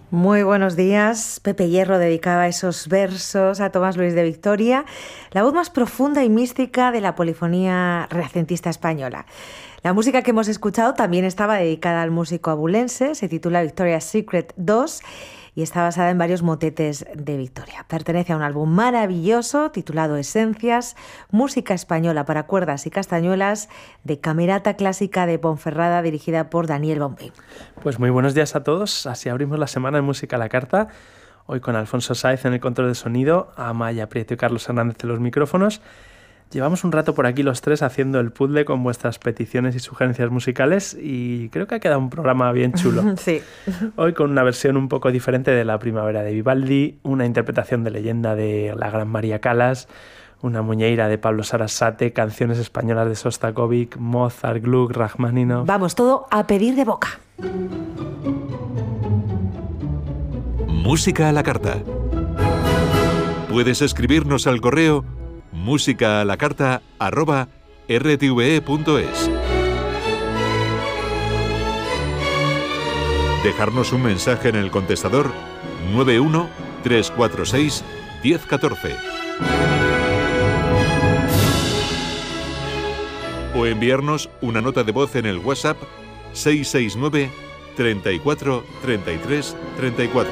Muy buenos días. Pepe Hierro dedicaba esos versos a Tomás Luis de Victoria, la voz más profunda y mística de la polifonía renacentista española. La música que hemos escuchado también estaba dedicada al músico abulense, se titula Victoria's Secret 2 y está basada en varios motetes de Victoria. Pertenece a un álbum maravilloso titulado Esencias, música española para cuerdas y castañuelas de Camerata Clásica de Ponferrada, dirigida por Daniel Bombay. Pues muy buenos días a todos, así abrimos la semana de Música a la Carta, hoy con Alfonso Sáez en el control de sonido, Amaya Prieto y Carlos Hernández en los micrófonos. Llevamos un rato por aquí los tres haciendo el puzzle con vuestras peticiones y sugerencias musicales y creo que ha quedado un programa bien chulo. Sí. Hoy con una versión un poco diferente de La Primavera de Vivaldi, una interpretación de Leyenda de la gran María Callas, una muñeira de Pablo Sarasate, canciones españolas de Sostakovic, Mozart, Gluck, Rachmaninoff. Vamos, todo a pedir de boca. Música a la Carta. Puedes escribirnos al correo musicaalacarta@rtve.es. Dejarnos un mensaje en el contestador 91 346 1014. O enviarnos una nota de voz en el WhatsApp 669 34 33 34.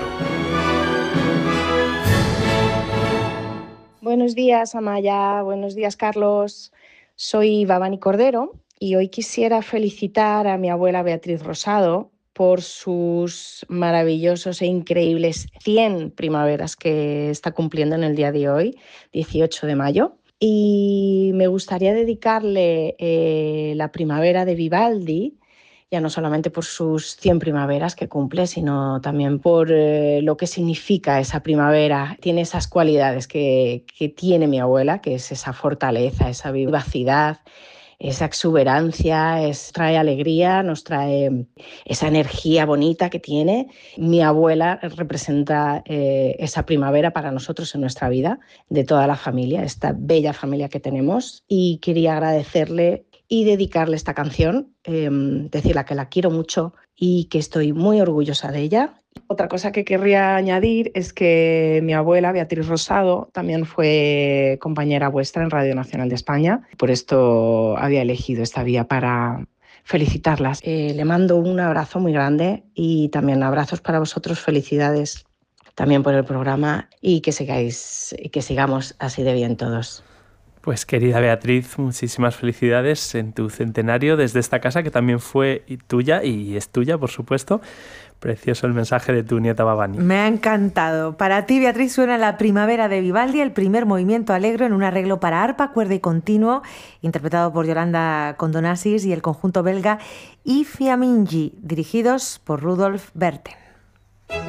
Buenos días, Amaya. Buenos días, Carlos. Soy Babani Cordero y hoy quisiera felicitar a mi abuela Beatriz Rosado por sus maravillosos e increíbles 100 primaveras que está cumpliendo en el día de hoy, 18 de mayo. Y me gustaría dedicarle la primavera de Vivaldi, ya no solamente por sus 100 primaveras que cumple, sino también por lo que significa esa primavera. Tiene esas cualidades que tiene mi abuela, que es esa fortaleza, esa vivacidad, esa exuberancia, trae alegría, nos trae esa energía bonita que tiene. Mi abuela representa esa primavera para nosotros en nuestra vida, de toda la familia, esta bella familia que tenemos, y quería agradecerle y dedicarle esta canción, decirle que la quiero mucho y que estoy muy orgullosa de ella. Otra cosa que querría añadir es que mi abuela, Beatriz Rosado, también fue compañera vuestra en Radio Nacional de España. Por esto había elegido esta vía para felicitarlas. Le mando un abrazo muy grande y también abrazos para vosotros. Felicidades también por el programa y que sigamos así de bien todos. Pues querida Beatriz, muchísimas felicidades en tu centenario desde esta casa que también fue tuya y es tuya, por supuesto. Precioso el mensaje de tu nieta Babani. Me ha encantado. Para ti, Beatriz, suena La Primavera de Vivaldi, el primer movimiento alegro en un arreglo para arpa, cuerda y continuo, interpretado por Yolanda Condonasis y el conjunto belga I Fiammingi, dirigidos por Rudolf Berten.